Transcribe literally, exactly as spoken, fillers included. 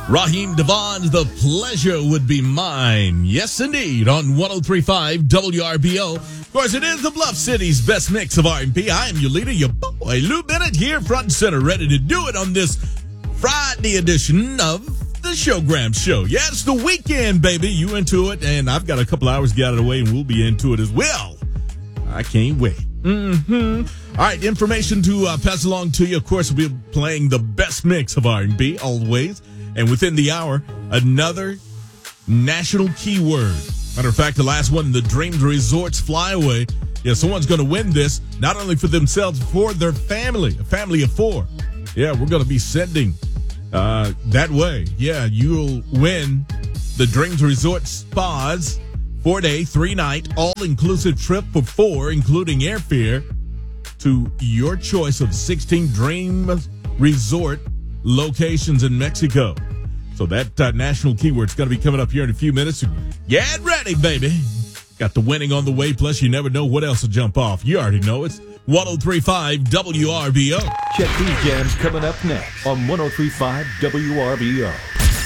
Raheem Devon, the pleasure would be mine. Yes, indeed, on one oh three point five W R B O. Of course, it is the Bluff City's best mix of R and B. I am your leader, your boy, Lou Bennett, here front and center, ready to do it on this Friday edition of the Showgram Show. Yeah, it's the weekend, baby. You into it, and I've got a couple hours to get out of the way, and we'll be into it as well. I can't wait. Mm-hmm. All right, information to uh, pass along to you. Of course, we'll be playing the best mix of R and B always. And within the hour, another national keyword. Matter of fact, the last one, the Dreams Resorts Flyaway. Yeah, someone's going to win this, not only for themselves, for their family, a family of four. Yeah, we're going to be sending uh, that way. Yeah, you'll win the Dreams Resort Spas, four-day, three-night, all-inclusive trip for four, including airfare, to your choice of sixteen Dream Resort locations in Mexico. So that uh, national keyword's going to be coming up here in a few minutes. Get ready, baby. Got the winning on the way, plus you never know what else will jump off. You already know it's one oh three point five W R B O. Check these jams coming up next on one oh three point five W R B O.